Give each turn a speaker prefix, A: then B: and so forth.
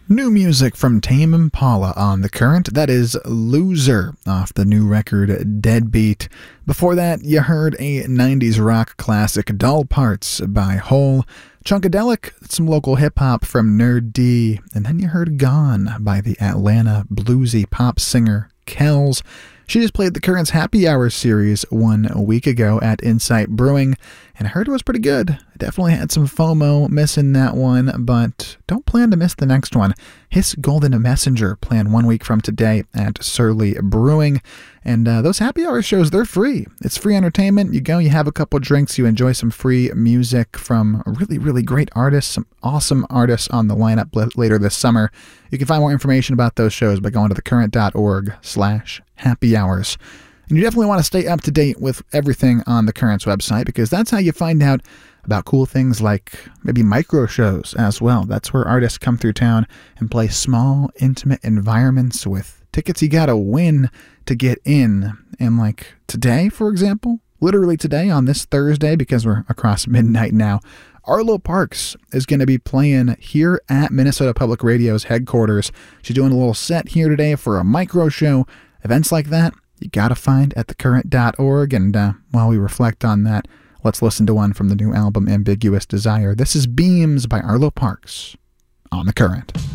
A: New music from Tame Impala on The Current. That is Loser off the new record Deadbeat. Before that, you heard a 90s rock classic, Dull Parts by Hole. Chunkadelic, some local hip-hop from Nerd D. And then you heard Gone by the Atlanta bluesy pop singer Kells. She just played the Current's Happy Hour series 1 week ago at Insight Brewing, and I heard it was pretty good. I definitely had some FOMO missing that one, but don't plan to miss the next one. Hiss Golden Messenger planned 1 week from today at Surly Brewing, and those Happy Hour shows, they're free. It's free entertainment. You go, you have a couple drinks, you enjoy some free music from really, really great artists, some awesome artists on the lineup later this summer. You can find more information about those shows by going to thecurrent.org/happy hours. And you definitely want to stay up to date with everything on the Current's website, because that's how you find out about cool things like maybe micro shows as well. That's where artists come through town and play small, intimate environments with tickets you gotta win to get in. And like today, for example, literally today on this Thursday, because we're across midnight now, Arlo Parks is going to be playing here at Minnesota Public Radio's headquarters. She's doing a little set here today for a micro show. Events like that, you got to find at thecurrent.org. And while we reflect on that, let's listen to one from the new album Ambiguous Desire. This is Beams by Arlo Parks on The Current.